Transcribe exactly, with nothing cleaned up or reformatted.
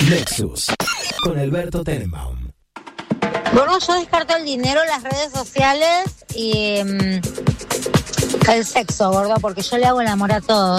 Nexus, con Alberto Tenenbaum. Bueno, yo descarto el dinero, las redes sociales y um, el sexo, gordo, porque yo le hago el amor a todos.